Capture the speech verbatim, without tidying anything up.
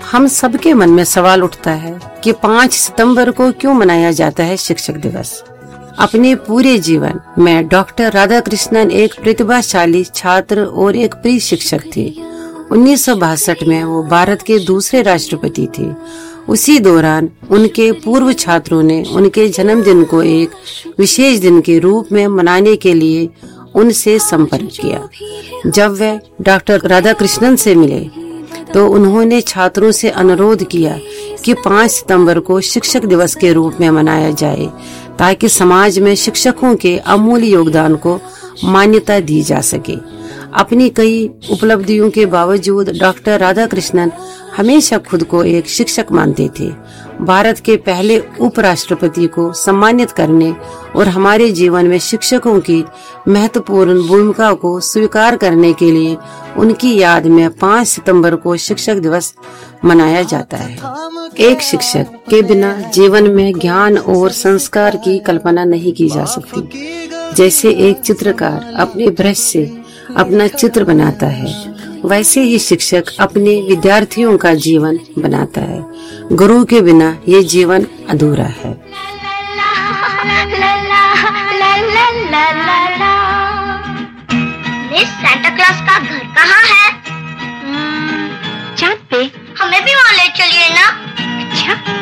हम सबके मन में सवाल उठता है कि पाँच सितंबर को क्यों मनाया जाता है शिक्षक दिवस। अपने पूरे जीवन में डॉक्टर राधाकृष्णन एक प्रतिभाशाली छात्र और एक प्रिय शिक्षक थे। उन्नीस सौ बासठ में वो भारत के दूसरे राष्ट्रपति थे। उसी दौरान उनके पूर्व छात्रों ने उनके जन्मदिन को एक विशेष दिन के रूप में मनाने के लिए उनसे संपर्क किया। जब वे डॉक्टर राधाकृष्णन से मिले तो उन्होंने छात्रों से अनुरोध किया कि पाँच सितंबर को शिक्षक दिवस के रूप में मनाया जाए, ताकि समाज में शिक्षकों के अमूल्य योगदान को मान्यता दी जा सके। अपनी कई उपलब्धियों के बावजूद डॉक्टर राधाकृष्णन हमेशा खुद को एक शिक्षक मानते थे। भारत के पहले उपराष्ट्रपति को सम्मानित करने और हमारे जीवन में शिक्षकों की महत्वपूर्ण भूमिका को स्वीकार करने के लिए उनकी याद में पाँच सितंबर को शिक्षक दिवस मनाया जाता है। एक शिक्षक के बिना जीवन में ज्ञान और संस्कार की कल्पना नहीं की जा सकती। जैसे एक चित्रकार अपने ब्रश से अपना चित्र बनाता है, वैसे ही शिक्षक अपने विद्यार्थियों का जीवन बनाता है। गुरु के बिना ये जीवन अधूरा है।